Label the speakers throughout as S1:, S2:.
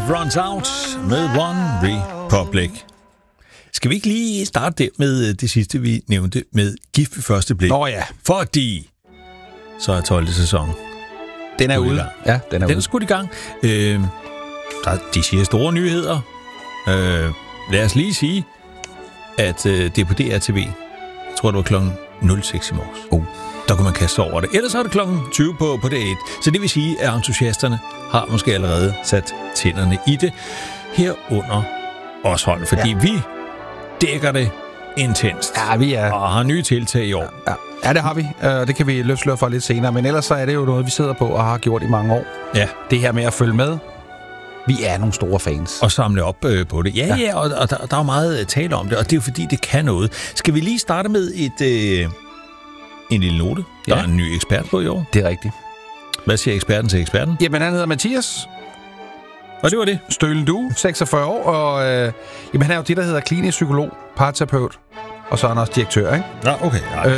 S1: Love Runs Out med One Republic. Skal vi ikke lige starte der med det sidste, vi nævnte med Gift ved første blik?
S2: Nå ja.
S1: Fordi så er 12. sæson.
S2: Den er ude. Ja, den er
S1: skudt i gang. De siger store nyheder. Lad os lige sige, at det er på DRTV. Jeg tror, det var klokken 06 i morges. Der kunne man kaste sig over det. Ellers er det klokken 20 på D1. Så det vil sige, at entusiasterne har måske allerede sat tænderne i det. Herunder os hold, fordi vi dækker det intenst.
S2: Ja, vi er.
S1: Og har nye tiltag i år.
S2: Ja, det har vi. Det kan vi løfte for lidt senere. Men ellers så er det jo noget, vi sidder på og har gjort i mange år.
S1: Ja.
S2: Det her med at følge med. Vi er nogle store fans.
S1: Og samle op på det. Ja, og der er jo meget tale om det, og det er jo fordi, det kan noget. Skal vi lige starte med en lille note? Der er en ny ekspert på i år.
S2: Det er rigtigt.
S1: Hvad siger eksperten til eksperten?
S2: Jamen, han hedder Mathias.
S1: Og det var det.
S2: Stølen du, 46 år, og han er jo det, der hedder klinisk psykolog, parterapeut, og så er han også direktør, ikke?
S1: Ja, okay.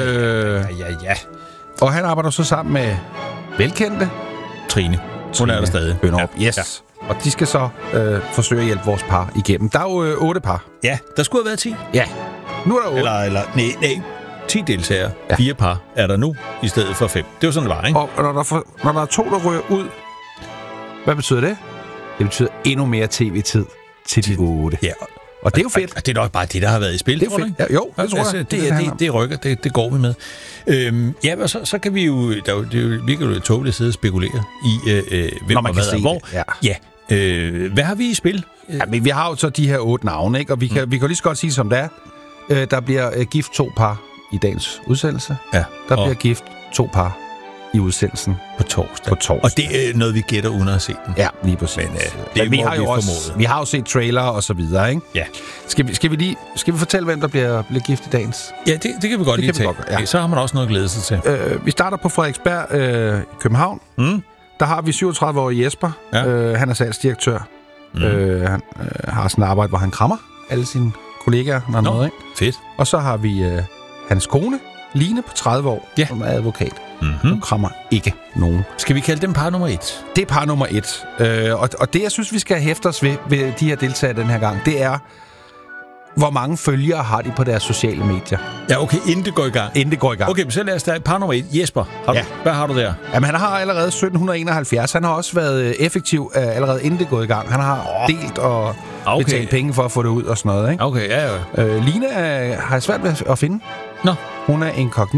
S1: Ja.
S2: Og han arbejder så sammen med velkendte
S1: Trine. Hun er der stadig.
S2: Bønderup. Yes. Ja. Og de skal så forsøge at hjælpe vores par igennem. Der er jo 8 par.
S1: Ja, der skulle have været 10.
S2: Ja. Nu er der 8.
S1: Nej. 10 deltagere. 4 par er der nu, i stedet for 5. Det var sådan, det var, ikke?
S2: Og når der er 2, der ryger ud, hvad betyder det? Det betyder endnu mere tv-tid til de 8. Ja. Og det er jo fedt.
S1: Og det er nok bare det, der har været i spil.
S2: Det er fedt. Ja, jo, det tror jeg.
S1: Det rykker. Det går vi med. Og så kan vi jo... Det virker jo tåbeligt at sidde og spekulere i, hvem og hvad og hvor. Ja. Hvad har vi i spil?
S2: Ja, men vi har jo så de her 8 navne, ikke? Og vi kan lige så godt sige, som det er. Der bliver gift 2 par i dagens udsendelse. Ja. Der bliver gift 2 par i udsendelsen
S1: på torsdag. Og det er noget, vi gætter uden at se den.
S2: Ja, lige præcis. Men vi har jo set trailer og så videre, ikke? Ja. Skal vi fortælle, hvem der bliver gift i dagens?
S1: Ja, det kan vi godt lige tage. Ja. Så har man også noget at glæde sig til.
S2: Vi starter på Frederiksberg i København. Der har vi 37-årige Jesper. Ja. Han er salgsdirektør. Han har sådan et arbejde, hvor han krammer alle sine kollegaer. Noget, ikke?
S1: Fedt.
S2: Og så har vi hans kone, Line på 30 år, som er advokat. Hun krammer ikke nogen.
S1: Skal vi kalde dem par nummer 1?
S2: Det er par nummer 1. Og det, jeg synes, vi skal hæfte os ved de her deltagere den her gang, det er, hvor mange følgere har de på deres sociale medier.
S1: Ja, okay, inden det går i gang. Okay, men så lad os da par nummer 1. Jesper, hvad har du der?
S2: Jamen, han har allerede 1771. Han har også været effektiv allerede inden det går i gang. Han har delt og betalt penge for at få det ud og sådan noget, ikke?
S1: Okay, ja.
S2: Line har svært ved at finde.
S1: Nå.
S2: Hun er inkognito.